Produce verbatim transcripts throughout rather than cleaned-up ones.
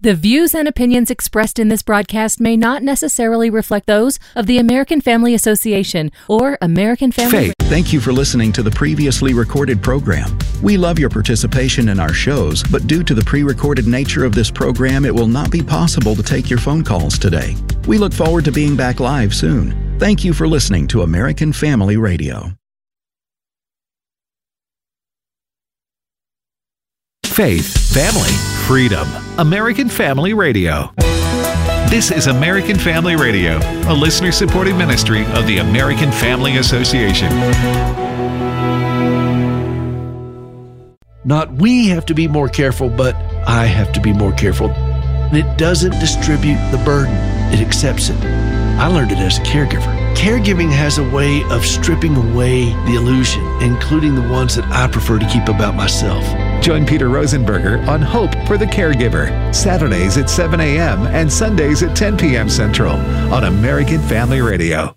The views and opinions expressed in this broadcast may not necessarily reflect those of the American Family Association or American Family... Faith, thank you for listening to the previously recorded program. We love your participation in our shows, but due to the pre-recorded nature of this program, it will not be possible to take your phone calls today. We look forward to being back live soon. Thank you for listening to American Family Radio. Faith, family, freedom. American Family Radio. This is American Family Radio, a listener-supported ministry of the American Family Association. Not we have to be more careful, but I have to be more careful. It doesn't distribute the burden. It accepts it. I learned it as a caregiver. Caregiving has a way of stripping away the illusion, including the ones that I prefer to keep about myself. Join Peter Rosenberger on Hope for the Caregiver, Saturdays at seven a.m. and Sundays at ten p.m. Central on American Family Radio.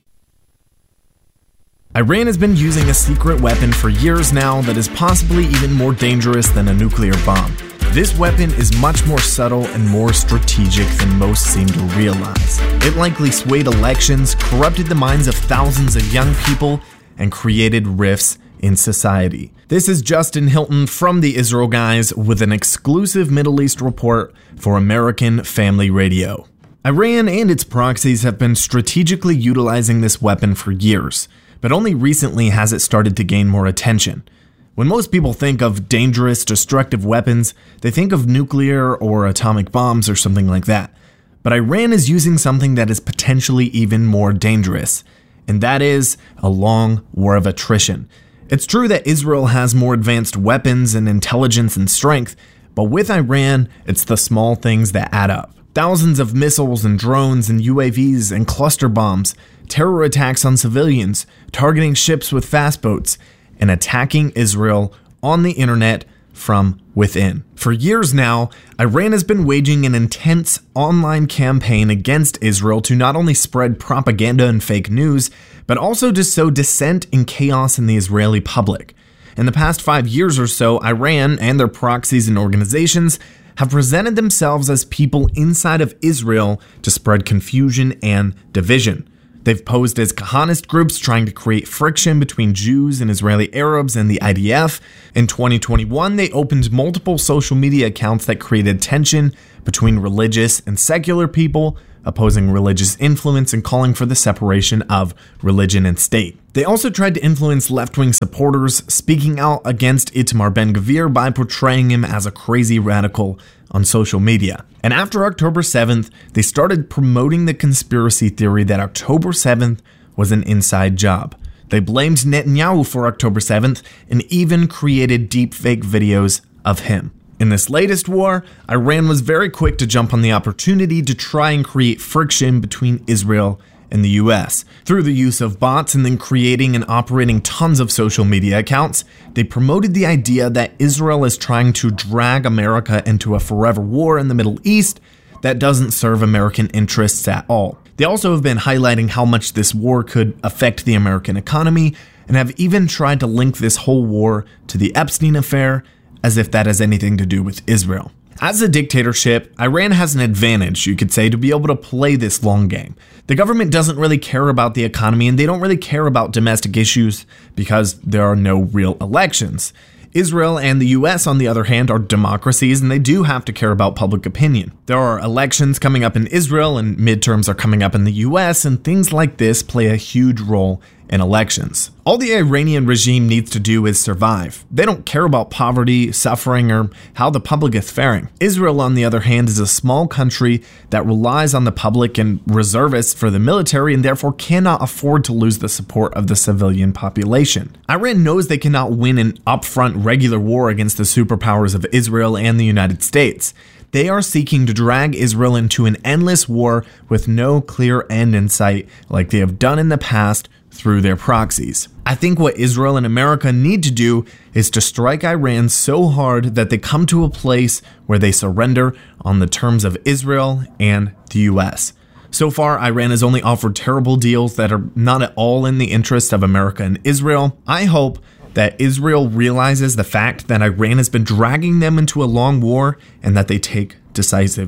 Iran has been using a secret weapon for years now that is possibly even more dangerous than a nuclear bomb. This weapon is much more subtle and more strategic than most seem to realize. It likely swayed elections, corrupted the minds of thousands of young people, and created rifts in society. This is Justin Hilton from the Israel Guys with an exclusive Middle East report for American Family Radio. Iran and its proxies have been strategically utilizing this weapon for years, but only recently has it started to gain more attention. When most people think of dangerous, destructive weapons, they think of nuclear or atomic bombs or something like that. But Iran is using something that is potentially even more dangerous, and that is a long war of attrition. It's true that Israel has more advanced weapons and intelligence and strength, but with Iran, it's the small things that add up. Thousands of missiles and drones and U A Vs and cluster bombs, terror attacks on civilians, targeting ships with fast boats, and attacking Israel on the internet from within. For years now, Iran has been waging an intense online campaign against Israel to not only spread propaganda and fake news, but also to sow dissent and chaos in the Israeli public. In the past five years or so, Iran and their proxies and organizations have presented themselves as people inside of Israel to spread confusion and division. They've posed as Kahanist groups trying to create friction between Jews and Israeli Arabs and the I D F. In twenty twenty-one, they opened multiple social media accounts that created tension between religious and secular people, opposing religious influence and calling for the separation of religion and state. They also tried to influence left-wing supporters, speaking out against Itamar Ben-Gvir by portraying him as a crazy radical on social media. And after October seventh, they started promoting the conspiracy theory that October seventh was an inside job. They blamed Netanyahu for October seventh and even created deepfake videos of him. In this latest war, Iran was very quick to jump on the opportunity to try and create friction between Israel and the U S. Through the use of bots and then creating and operating tons of social media accounts, they promoted the idea that Israel is trying to drag America into a forever war in the Middle East that doesn't serve American interests at all. They also have been highlighting how much this war could affect the American economy and have even tried to link this whole war to the Epstein affair, as if that has anything to do with Israel. As a dictatorship, Iran has an advantage, you could say, to be able to play this long game. The government doesn't really care about the economy, and they don't really care about domestic issues because there are no real elections. Israel and the U S, on the other hand, are democracies, and they do have to care about public opinion. There are elections coming up in Israel, and midterms are coming up in the U S, and things like this play a huge role in elections. All the Iranian regime needs to do is survive. They don't care about poverty, suffering, or how the public is faring. Israel, on the other hand, is a small country that relies on the public and reservists for the military and therefore cannot afford to lose the support of the civilian population. Iran knows they cannot win an upfront regular war against the superpowers of Israel and the United States. They are seeking to drag Israel into an endless war with no clear end in sight, like they have done in the past through their proxies. I think what Israel and America need to do is to strike Iran so hard that they come to a place where they surrender on the terms of Israel and the U S. So far, Iran has only offered terrible deals that are not at all in the interest of America and Israel. I hope that Israel realizes the fact that Iran has been dragging them into a long war and that they take decisive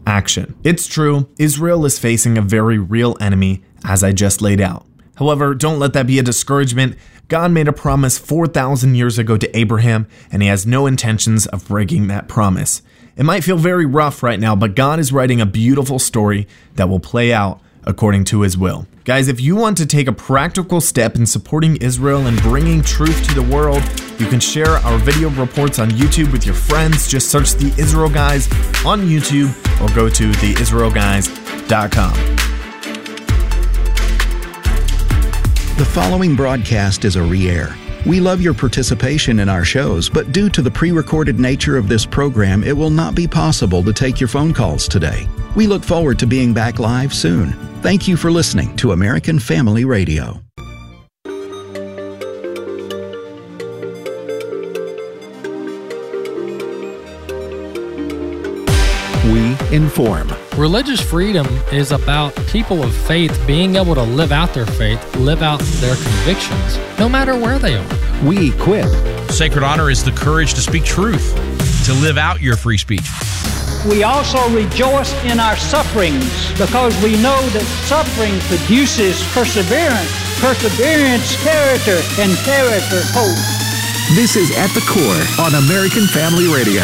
action. It's true, Israel is facing a very real enemy, as I just laid out. However, don't let that be a discouragement. God made a promise four thousand years ago to Abraham, and he has no intentions of breaking that promise. It might feel very rough right now, but God is writing a beautiful story that will play out according to his will. Guys, if you want to take a practical step in supporting Israel and bringing truth to the world, you can share our video reports on YouTube with your friends. Just search The Israel Guys on YouTube or go to the israel guys dot com. The following broadcast is a re-air. We love your participation in our shows, but due to the pre-recorded nature of this program, it will not be possible to take your phone calls today. We look forward to being back live soon. Thank you for listening to American Family Radio. We inform. Religious freedom is about people of faith being able to live out their faith, live out their convictions, no matter where they are. We equip. Sacred honor is the courage to speak truth, to live out your free speech. We also rejoice in our sufferings because we know that suffering produces perseverance, perseverance, character, and character, hope. This is At the Core on American Family Radio.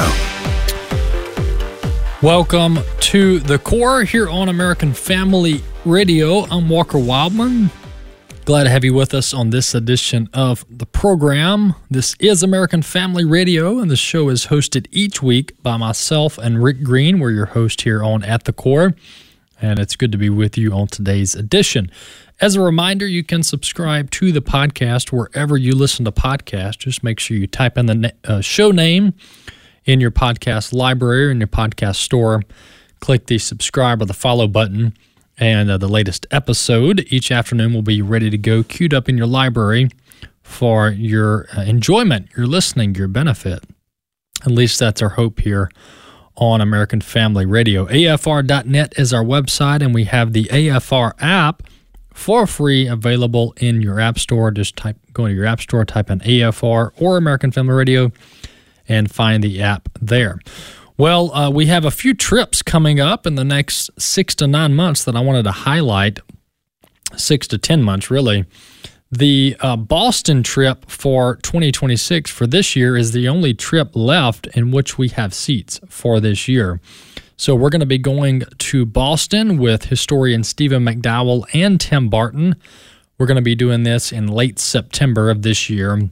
Welcome to The Core here on American Family Radio. I'm Walker Wildman. Glad to have you with us on this edition of the program. This is American Family Radio, and the show is hosted each week by myself and Rick Green. We're your host here on At the Core, and it's good to be with you on today's edition. As a reminder, you can subscribe to the podcast wherever you listen to podcasts. Just make sure you type in the uh, show name in your podcast library, in your podcast store. Click the subscribe or the follow button, and uh, the latest episode each afternoon will be ready to go, queued up in your library for your uh, enjoyment, your listening, your benefit. At least that's our hope here on American Family Radio. A F R dot net is our website, and we have the A F R app for free available in your app store. Just type, go into your app store, type in A F R or American Family Radio, and find the app there. Well, uh, we have a few trips coming up in the next six to nine months that I wanted to highlight, six to ten months really. The uh, Boston trip for twenty twenty-six for this year is the only trip left in which we have seats for this year. So we're going to be going to Boston with historian Stephen McDowell and Tim Barton. We're going to be doing this in late September of this year,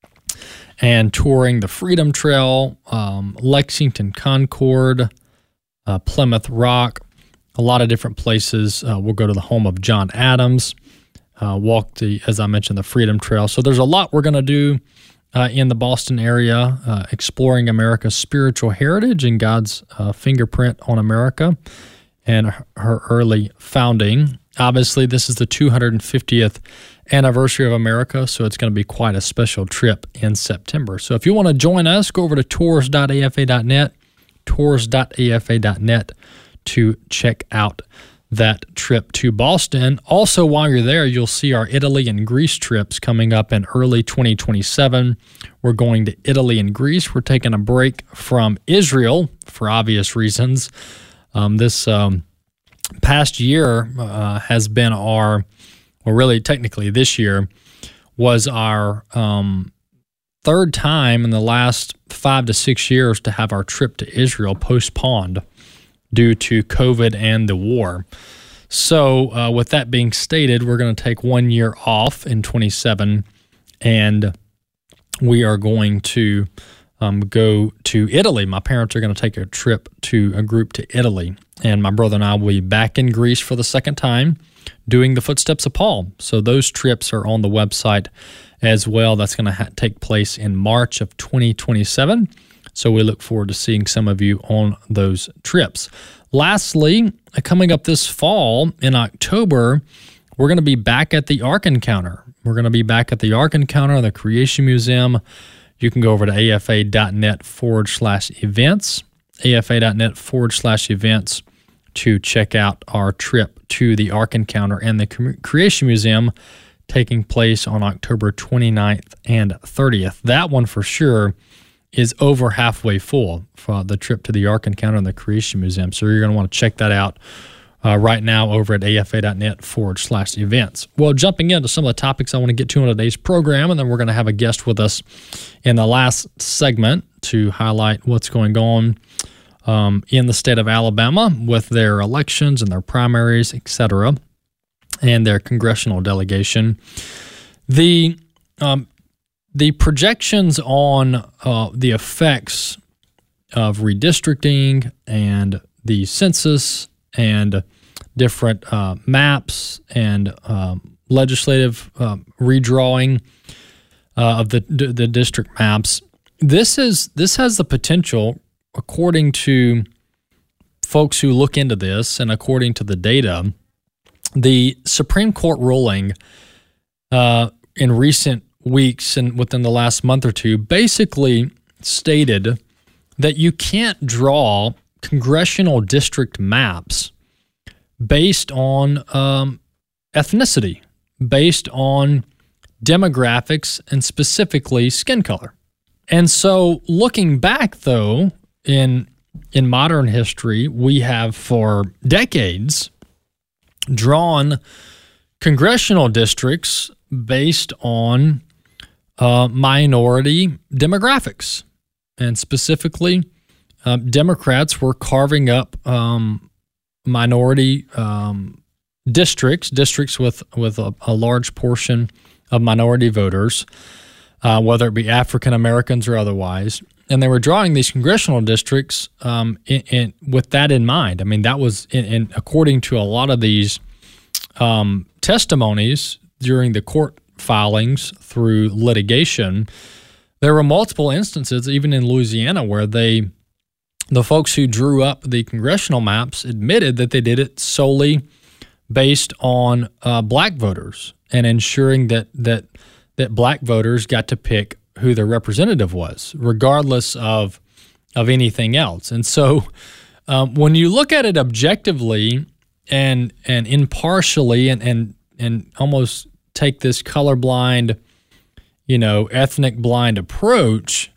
and touring the Freedom Trail, um, Lexington Concord, uh, Plymouth Rock, a lot of different places. Uh, we'll go to the home of John Adams, uh, walk the, as I mentioned, the Freedom Trail. So there's a lot we're going to do uh, in the Boston area, uh, exploring America's spiritual heritage and God's uh, fingerprint on America and her early founding. Obviously, this is the two hundred fiftieth anniversary of America, so it's going to be quite a special trip in September. So if you want to join us, go over to tours dot A F A dot net, tours dot A F A dot net to check out that trip to Boston. Also, while you're there, you'll see our Italy and Greece trips coming up in early twenty twenty-seven. We're going to Italy and Greece. We're taking a break from Israel for obvious reasons. Um, this um, past year uh, has been our, well, really technically this year was our um, third time in the last five to six years to have our trip to Israel postponed due to COVID and the war. So uh, with that being stated, we're going to take one year off in twenty-seven, and we are going to um, go to Italy. My parents are going to take a trip to a group to Italy, and my brother and I will be back in Greece for the second time doing the Footsteps of Paul. So those trips are on the website as well. That's going to ha- take place in March of twenty twenty-seven. So we look forward to seeing some of you on those trips. Lastly, coming up this fall in October, we're going to be back at the Ark Encounter. We're going to be back at the Ark Encounter, the Creation Museum. You can go over to A F A dot net forward slash events, A F A dot net forward slash events to check out our trip to the Ark Encounter and the Creation Museum taking place on October twenty-ninth and thirtieth. That one for sure is over halfway full for the trip to the Ark Encounter and the Creation Museum. So you're going to want to check that out uh, right now over at afa.net forward slash events. Well, jumping into some of the topics I want to get to on today's program, and then we're going to have a guest with us in the last segment to highlight what's going on um, in the state of Alabama with their elections and their primaries, et cetera, and their congressional delegation. The um, the projections on uh, the effects of redistricting and the census and different uh, maps and um, legislative uh, redrawing uh, of the the district maps. This is this has the potential, according to folks who look into this and according to the data, the Supreme Court ruling uh, in recent weeks and within the last month or two basically stated that you can't draw congressional district maps based on um, ethnicity, based on demographics, and specifically skin color. And so looking back, though, in in modern history, we have for decades drawn congressional districts based on uh, minority demographics. And specifically, uh, Democrats were carving up um, minority um, districts, districts with, with a, a large portion of minority voters, uh, whether it be African Americans or otherwise. And they were drawing these congressional districts um, in, in, with that in mind. I mean, that was, in, in, according to a lot of these um, testimonies during the court filings through litigation, there were multiple instances, even in Louisiana, where they, the folks who drew up the congressional maps admitted that they did it solely based on uh, black voters and ensuring that that that black voters got to pick who their representative was, regardless of of anything else. And so, um, when you look at it objectively and and impartially, and and and almost take this colorblind, you know, ethnic blind approach,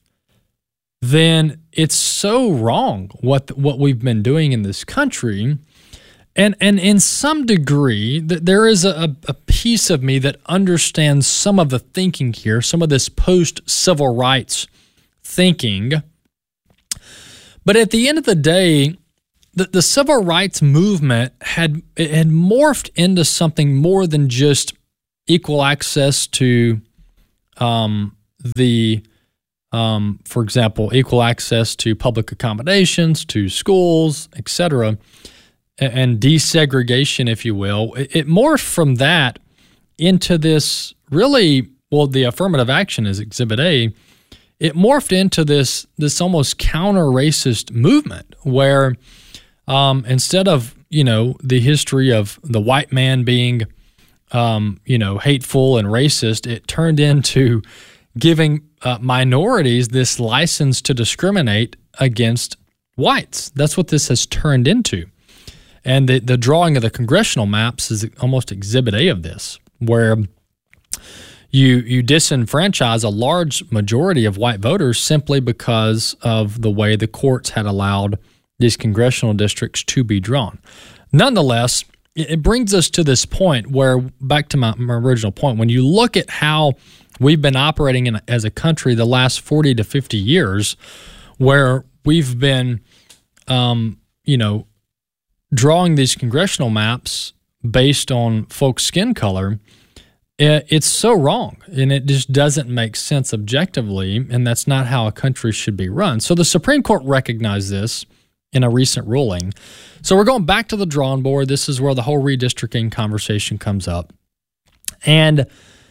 then it's so wrong what what we've been doing in this country. And and in some degree, th- there is a, a piece of me that understands some of the thinking here, some of this post-civil rights thinking. But at the end of the day, the, the civil rights movement had it had morphed into something more than just equal access to um, the, um, for example, equal access to public accommodations, to schools, et cetera, and desegregation, if you will. It, it morphed from that into this really, well, the affirmative action is Exhibit A. It morphed into this this almost counter-racist movement where um, instead of, you know, the history of the white man being Um, you know, hateful and racist, it turned into giving uh, minorities this license to discriminate against whites. That's what this has turned into. And the, the drawing of the congressional maps is almost Exhibit A of this, where you you disenfranchise a large majority of white voters simply because of the way the courts had allowed these congressional districts to be drawn. Nonetheless, it brings us to this point where, back to my, my original point, when you look at how we've been operating in, as a country the last forty to fifty years, where we've been, um, you know, drawing these congressional maps based on folks' skin color, it, it's so wrong, and it just doesn't make sense objectively, and that's not how a country should be run. So the Supreme Court recognized this in a recent ruling. So we're going back to the drawing board. This is where the whole redistricting conversation comes up. And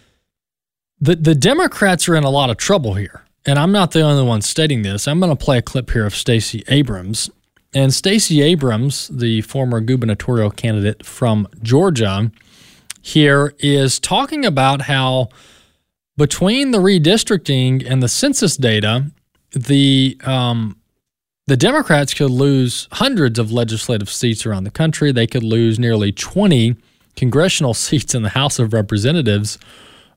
the the Democrats are in a lot of trouble here. And I'm not the only one stating this. I'm going to play a clip here of Stacey Abrams. And Stacey Abrams, the former gubernatorial candidate from Georgia, here is talking about how between the redistricting and the census data, the um, the Democrats could lose hundreds of legislative seats around the country. They could lose nearly twenty congressional seats in the House of Representatives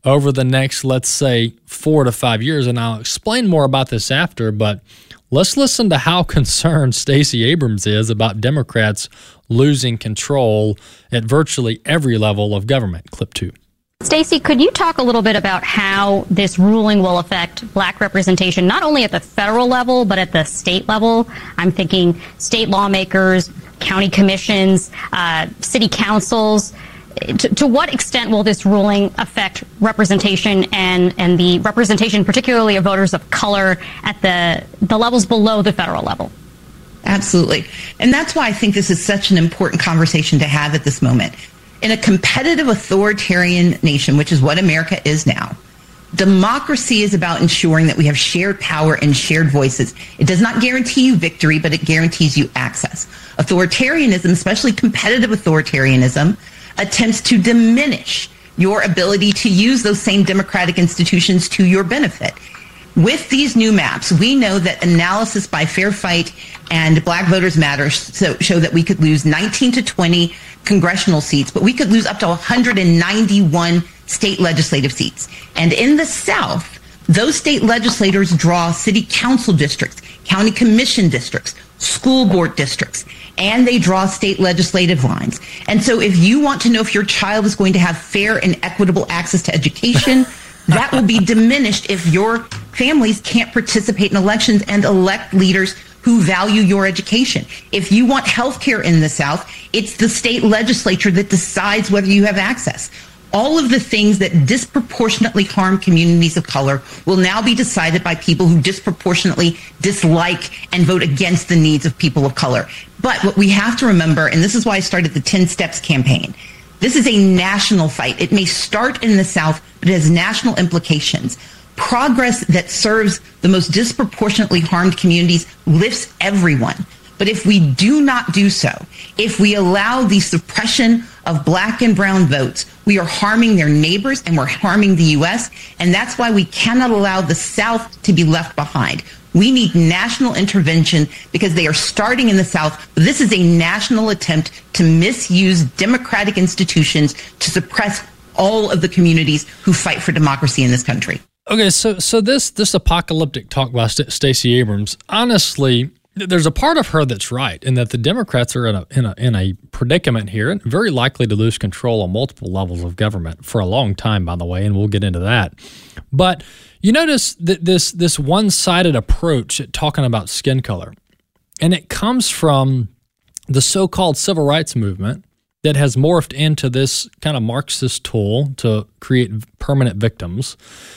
over the next, let's say, four to five years. And I'll explain more about this after, but let's listen to how concerned Stacey Abrams is about Democrats losing control at virtually every level of government. Clip two. Stacey, could you talk a little bit about how this ruling will affect black representation, not only at the federal level, but at the state level? I'm thinking state lawmakers, county commissions, uh, city councils. To, to what extent will this ruling affect representation and, and the representation, particularly of voters of color, at the, the levels below the federal level? Absolutely. And that's why I think this is such an important conversation to have at this moment. In a competitive authoritarian nation, which is what America is now, democracy is about ensuring that we have shared power and shared voices. It does not guarantee you victory, but it guarantees you access. Authoritarianism, especially competitive authoritarianism, attempts to diminish your ability to use those same democratic institutions to your benefit. With these new maps, we know that analysis by Fair Fight and Black Voters Matter so, show that we could lose nineteen to twenty congressional seats, but we could lose up to one hundred ninety-one state legislative seats. And in the South, those state legislators draw city council districts, county commission districts, school board districts, and they draw state legislative lines. And so if you want to know if your child is going to have fair and equitable access to education, that will be diminished if your families can't participate in elections and elect leaders who value your education. If you want health care in the South, it's the state legislature that decides whether you have access. All of the things that disproportionately harm communities of color will now be decided by people who disproportionately dislike and vote against the needs of people of color. But what we have to remember, and this is why I started the ten steps campaign, this is a national fight. It may start in the South, but it has national implications. Progress that serves the most disproportionately harmed communities lifts everyone. But if we do not do so, if we allow the suppression of black and brown votes, we are harming their neighbors and we're harming the U S. And that's why we cannot allow the South to be left behind. We need national intervention because they are starting in the South. But this is a national attempt to misuse democratic institutions to suppress all of the communities who fight for democracy in this country. Okay, so so this this apocalyptic talk by St- Stacey Abrams, honestly, there's a part of her that's right in that the Democrats are in a, in a in a predicament here and very likely to lose control on multiple levels of government for a long time, by the way, and we'll get into that. But you notice that this this one-sided approach at talking about skin color, and it comes from the so-called civil rights movement that has morphed into this kind of Marxist tool to create permanent victims,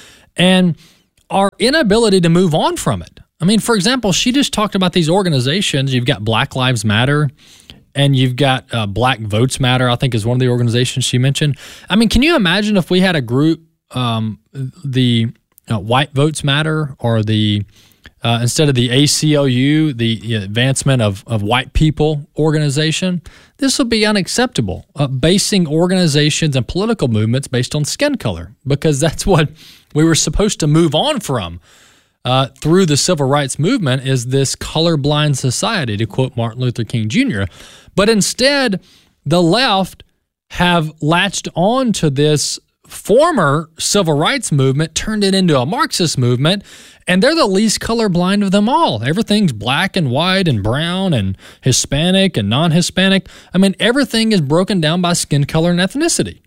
and our inability to move on from it. I mean, for example, she just talked about these organizations. You've got Black Lives Matter, and you've got uh, Black Votes Matter, I think is one of the organizations she mentioned. I mean, can you imagine if we had a group, um, the uh, White Votes Matter, or the uh, instead of the A C L U, the Advancement of, of White People organization? This would be unacceptable, uh, basing organizations and political movements based on skin color, because that's what we were supposed to move on from uh, through the civil rights movement, is this colorblind society, to quote Martin Luther King Junior But instead, the left have latched on to this former civil rights movement, turned it into a Marxist movement, and they're the least colorblind of them all. Everything's black and white and brown and Hispanic and non-Hispanic. I mean, everything is broken down by skin color and ethnicity.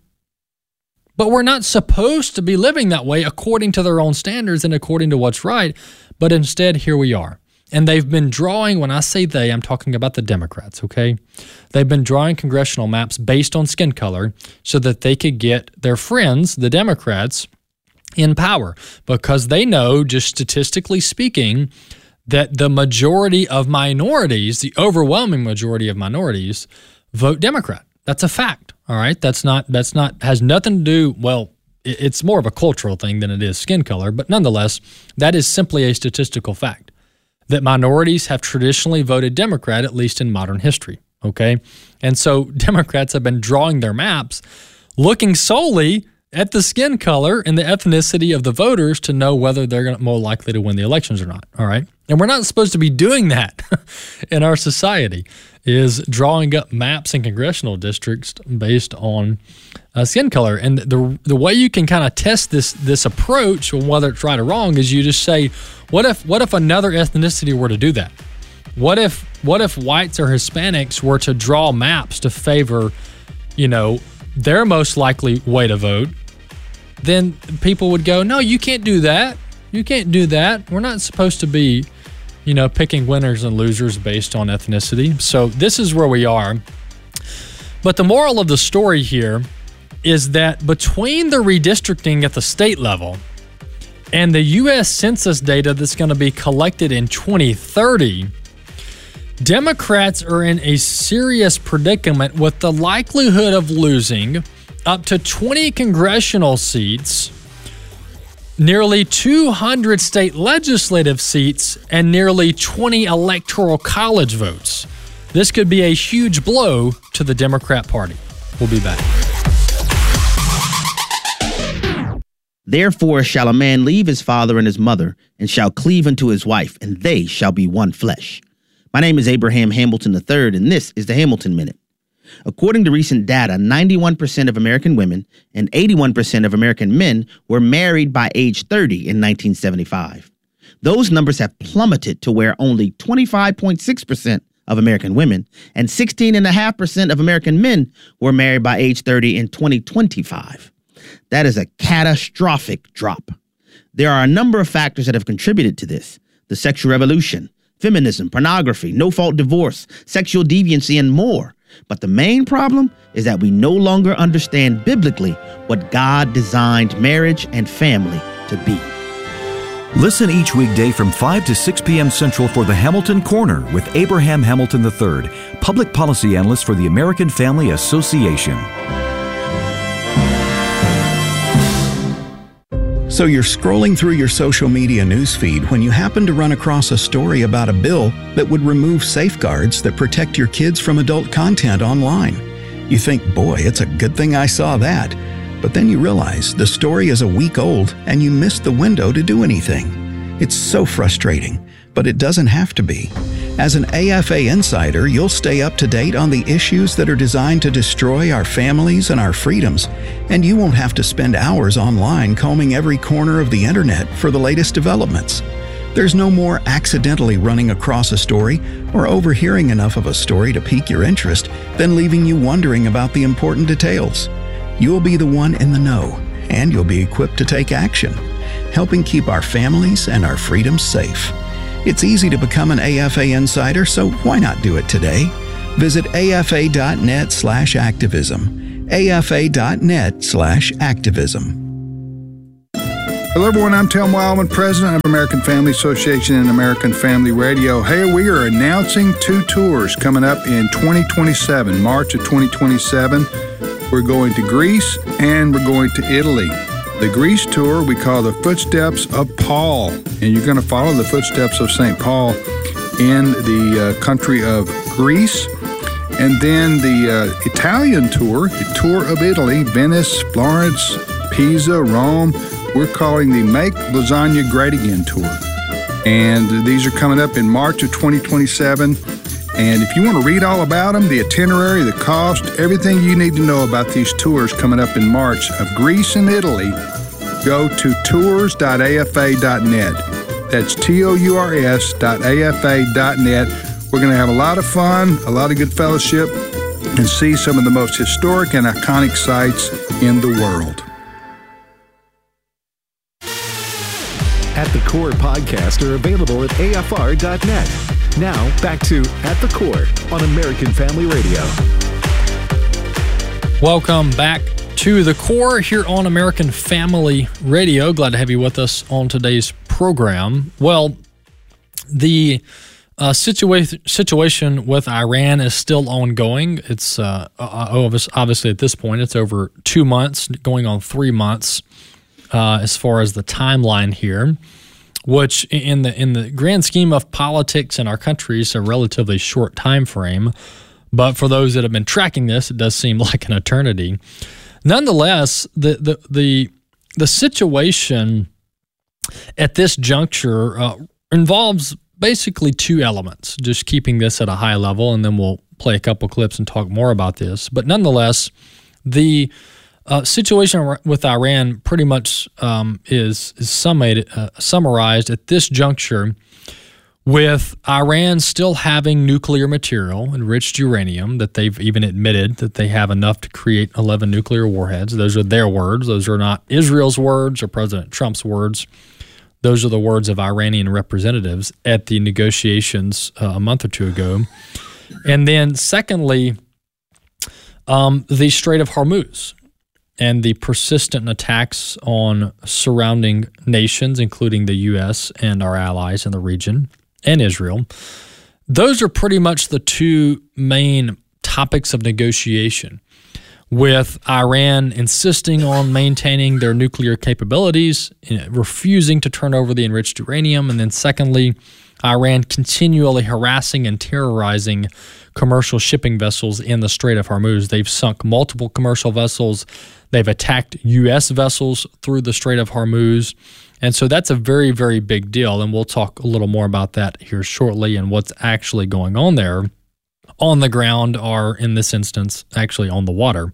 But we're not supposed to be living that way according to their own standards and according to what's right. But instead, here we are. And they've been drawing, when I say they, I'm talking about the Democrats, okay? They've been drawing congressional maps based on skin color so that they could get their friends, the Democrats, in power, because they know, just statistically speaking, that the majority of minorities, the overwhelming majority of minorities, vote Democrat. That's a fact, all right? That's not, that's not, has nothing to do, well, it's more of a cultural thing than it is skin color, but nonetheless, that is simply a statistical fact, that minorities have traditionally voted Democrat, at least in modern history, okay? And so Democrats have been drawing their maps looking solely at the skin color and the ethnicity of the voters to know whether they're gonna, more likely to win the elections or not, all right? And we're not supposed to be doing that in our society, is drawing up maps and congressional districts based on uh, skin color. And the the way you can kind of test this this approach, on whether it's right or wrong, is you just say, what if what if another ethnicity were to do that? What if what if whites or Hispanics were to draw maps to favor, you know, their most likely way to vote? Then people would go, no, you can't do that. You can't do that. We're not supposed to be, you know, picking winners and losers based on ethnicity. So this is where we are. But the moral of the story here is that between the redistricting at the state level and the U S Census data that's going to be collected in twenty thirty, Democrats are in a serious predicament with the likelihood of losing up to twenty congressional seats, nearly two hundred state legislative seats, and nearly twenty electoral college votes. This could be a huge blow to the Democrat Party. We'll be back. Therefore shall a man leave his father and his mother, and shall cleave unto his wife, and they shall be one flesh. My name is Abraham Hamilton the third, and this is the Hamilton Minute. According to recent data, ninety-one percent of American women and eighty-one percent of American men were married by age thirty in nineteen seventy-five. Those numbers have plummeted to where only twenty-five point six percent of American women and sixteen point five percent of American men were married by age thirty in twenty twenty-five. That is a catastrophic drop. There are a number of factors that have contributed to this: the sexual revolution, feminism, pornography, no-fault divorce, sexual deviancy, and more. But the main problem is that we no longer understand biblically what God designed marriage and family to be. Listen each weekday from five to six p.m. Central for the Hamilton Corner with Abraham Hamilton the third, public policy analyst for the American Family Association. So you're scrolling through your social media newsfeed when you happen to run across a story about a bill that would remove safeguards that protect your kids from adult content online. You think, boy, it's a good thing I saw that. But then you realize the story is a week old and you missed the window to do anything. It's so frustrating, but it doesn't have to be. As an A F A insider, you'll stay up to date on the issues that are designed to destroy our families and our freedoms, and you won't have to spend hours online combing every corner of the internet for the latest developments. There's no more accidentally running across a story or overhearing enough of a story to pique your interest than leaving you wondering about the important details. You'll be the one in the know, and you'll be equipped to take action, helping keep our families and our freedoms safe. It's easy to become an A F A insider, so why not do it today? Visit afa.net slash activism. afa.net slash activism. Hello, everyone. I'm Tim Wildman, president of American Family Association and American Family Radio. Hey, we are announcing two tours coming up in twenty twenty-seven, March of twenty twenty-seven. We're going to Greece and we're going to Italy. The Greece tour we call the Footsteps of Paul, and you're going to follow the footsteps of Saint Paul in the uh, country of Greece. And then the uh, Italian tour, the tour of Italy, Venice, Florence, Pisa, Rome, we're calling the Make Lasagna Great Again tour. And these are coming up in March of twenty twenty-seven. And if you want to read all about them, the itinerary, the cost, everything you need to know about these tours coming up in March of Greece and Italy, go to tours dot a f a dot net. That's T O U R S dot A F A dot net. We're going to have a lot of fun, a lot of good fellowship, and see some of the most historic and iconic sites in the world. At the Core podcasts are available at A F R dot net. Now, back to At the Core on American Family Radio. Welcome back to The Core here on American Family Radio. Glad to have you with us on today's program. Well, the uh, situa- situation with Iran is still ongoing. It's uh, obviously at this point, it's over two months, going on three months uh, as far as the timeline here, which in the in the grand scheme of politics in our country is a relatively short time frame. But for those that have been tracking this, it does seem like an eternity. nonetheless, the the the, the situation at this juncture uh, involves basically two elements, just keeping this at a high level, and then we'll play a couple clips and talk more about this. But nonetheless, the uh, situation with Iran pretty much um, is, is summated, uh, summarized at this juncture with Iran still having nuclear material, enriched uranium, that they've even admitted that they have enough to create eleven nuclear warheads. Those are their words. Those are not Israel's words or President Trump's words. Those are the words of Iranian representatives at the negotiations uh, a month or two ago. And then secondly, um, the Strait of Hormuz and the persistent attacks on surrounding nations, including the U S and our allies in the region and Israel. Those are pretty much the two main topics of negotiation, with Iran insisting on maintaining their nuclear capabilities, refusing to turn over the enriched uranium, and then secondly, Iran continually harassing and terrorizing commercial shipping vessels in the Strait of Hormuz. They've sunk multiple commercial vessels. They've attacked U S vessels through the Strait of Hormuz. And so that's a very, very big deal, and we'll talk a little more about that here shortly and what's actually going on there on the ground, or in this instance, actually on the water.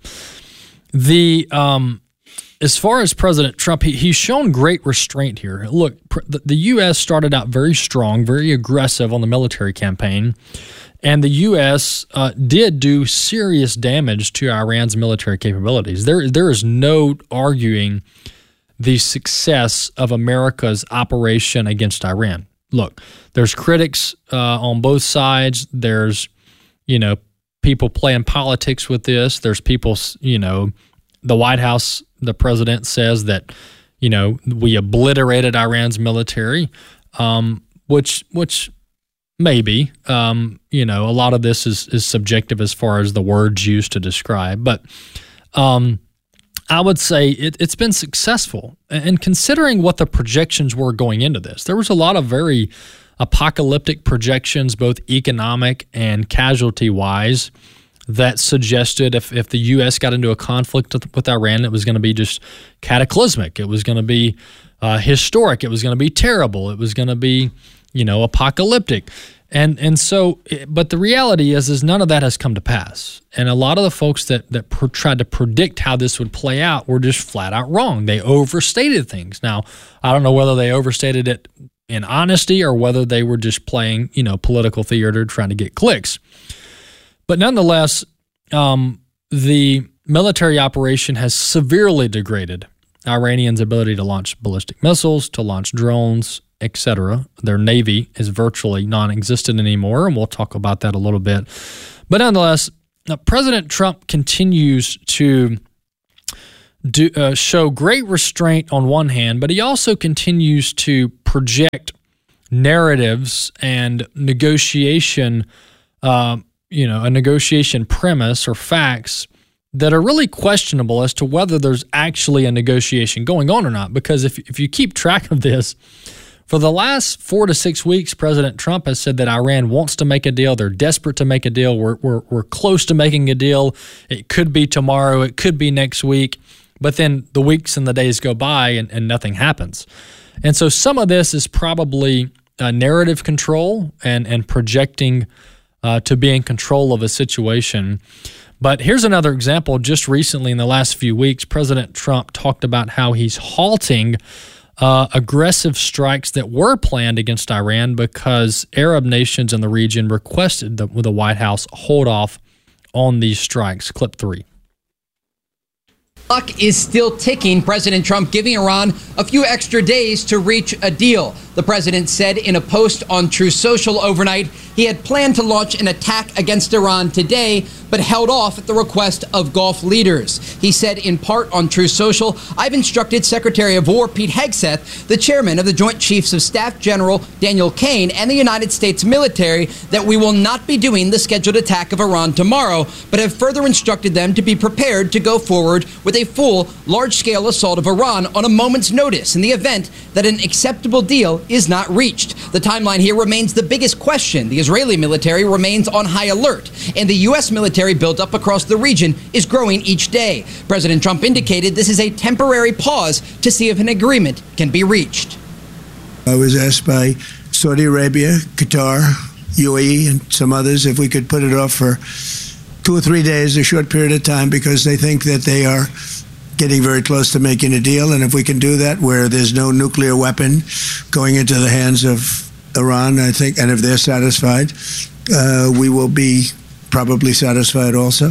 The um, as far as President Trump, he, he's shown great restraint here. Look, pr- the, the U S started out very strong, very aggressive on the military campaign, and the U S uh, did do serious damage to Iran's military capabilities. There, there is no arguing the success of America's operation against Iran. Look, there's critics uh, on both sides. There's, you know, people playing politics with this. There's people, you know, the White House, the president says that, you know, we obliterated Iran's military, um, which which maybe, um, you know, a lot of this is, is subjective as far as the words used to describe. But um, I would say it, it's been successful. And considering what the projections were going into this, there was a lot of very apocalyptic projections, both economic and casualty-wise, that suggested if, if the U S got into a conflict with Iran, it was going to be just cataclysmic. It was going to be uh, historic. It was going to be terrible. It was going to be, you know, apocalyptic. And and so, but the reality is, is none of that has come to pass. And a lot of the folks that that pr- tried to predict how this would play out were just flat out wrong. They overstated things. Now, I don't know whether they overstated it in honesty or whether they were just playing, you know, political theater trying to get clicks. But nonetheless, um, the military operation has severely degraded Iranians' ability to launch ballistic missiles, to launch drones, et cetera. Their navy is virtually non-existent anymore, and we'll talk about that a little bit. But nonetheless, uh, President Trump continues to do, uh, show great restraint on one hand, but he also continues to project narratives and negotiation, uh, you know, a negotiation premise or facts that are really questionable as to whether there's actually a negotiation going on or not. Because if if you keep track of this, for the last four to six weeks, President Trump has said that Iran wants to make a deal. They're desperate to make a deal. We're we're we're close to making a deal. It could be tomorrow. It could be next week. But then the weeks and the days go by and, and nothing happens. And so some of this is probably uh, narrative control and and projecting uh, to be in control of a situation. But here's another example. Just recently, in the last few weeks, President Trump talked about how he's halting uh, aggressive strikes that were planned against Iran because Arab nations in the region requested the, the White House hold off on these strikes. Clip three. Clock is still ticking. President Trump giving Iran a few extra days to reach a deal. The president said in a post on Truth Social overnight he had planned to launch an attack against Iran today, but held off at the request of Gulf leaders. He said in part on Truth Social, I've instructed Secretary of War Pete Hegseth, the chairman of the Joint Chiefs of Staff General Daniel Kaine, and the United States military, that we will not be doing the scheduled attack of Iran tomorrow, but have further instructed them to be prepared to go forward with with a full, large-scale assault of Iran on a moment's notice in the event that an acceptable deal is not reached. The timeline here remains the biggest question. The Israeli military remains on high alert, and the U S military buildup across the region is growing each day. President Trump indicated this is a temporary pause to see if an agreement can be reached. I was asked by Saudi Arabia, Qatar, U A E, and some others if we could put it off for two or three days, a short period of time, because they think that they are getting very close to making a deal. And if we can do that where there's no nuclear weapon going into the hands of Iran, I think, and if they're satisfied, uh, we will be probably satisfied also.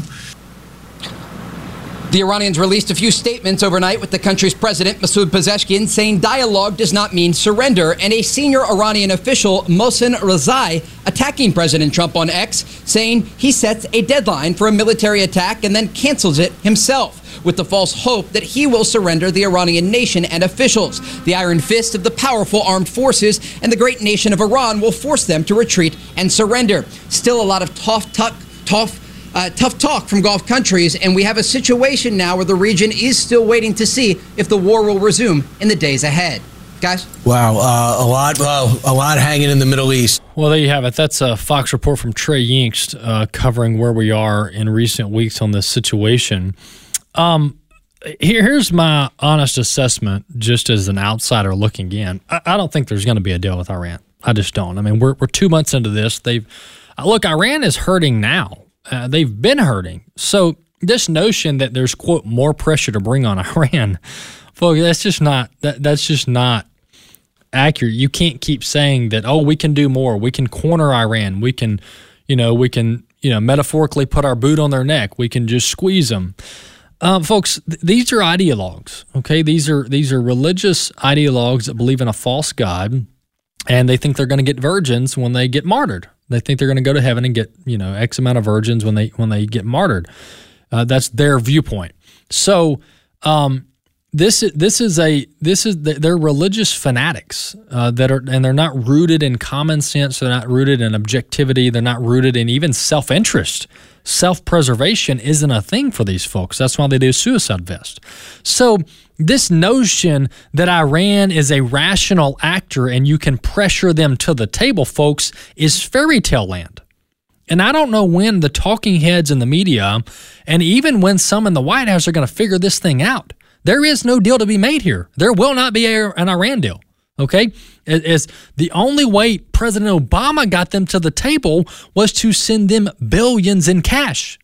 The Iranians released a few statements overnight with the country's president, Masoud Pezeshkian, saying dialogue does not mean surrender, and a senior Iranian official, Mohsen Rezai, attacking President Trump on X, saying he sets a deadline for a military attack and then cancels it himself, with the false hope that he will surrender the Iranian nation and officials. The iron fist of the powerful armed forces and the great nation of Iran will force them to retreat and surrender. Still a lot of tough, tough, tough Uh, tough talk from Gulf countries, and we have a situation now where the region is still waiting to see if the war will resume in the days ahead. Guys? Wow, uh, a lot uh, a lot hanging in the Middle East. Well, there you have it. That's a Fox report from Trey Yingst uh, covering where we are in recent weeks on this situation. Um, here, here's my honest assessment, just as an outsider looking in. I, I don't think there's going to be a deal with Iran. I just don't. I mean, we're we're two months into this. They've look, Iran is hurting now. Uh, they've been hurting. So this notion that there's, quote, more pressure to bring on Iran, folks, that's just not that that's just not accurate. You can't keep saying that, oh, we can do more. We can corner Iran. We can, you know, we can, you know, metaphorically put our boot on their neck. We can just squeeze them. Um, folks, th- these are ideologues, okay? These are these are religious ideologues that believe in a false God, and they think they're going to get virgins when they get martyred. They think they're going to go to heaven and get, you know, X amount of virgins when they when they get martyred. Uh, that's their viewpoint. So um, this is this is a this is they're religious fanatics uh, that are, and they're not rooted in common sense. They're not rooted in objectivity. They're not rooted in even self-interest. Self-preservation isn't a thing for these folks. That's why they do suicide vest. So this notion that Iran is a rational actor and you can pressure them to the table, folks, is fairy tale land. And I don't know when the talking heads in the media and even when some in the White House are going to figure this thing out. There is no deal to be made here. There will not be a, an Iran deal. Okay? It is the only way President Obama got them to the table was to send them billions in cash.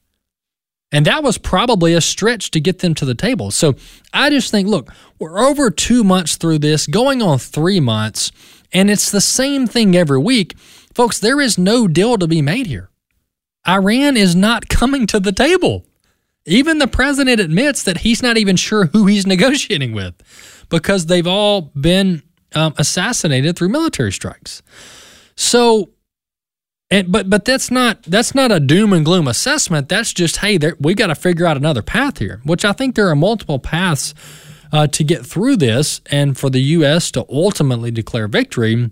And that was probably a stretch to get them to the table. So I just think, look, we're over two months through this, going on three months, and it's the same thing every week. Folks, there is no deal to be made here. Iran is not coming to the table. Even the president admits that he's not even sure who he's negotiating with because they've all been um, assassinated through military strikes. So, and but but that's not that's not a doom and gloom assessment. That's just, hey, there, we got to figure out another path here, which I think there are multiple paths uh, to get through this and for the U S to ultimately declare victory.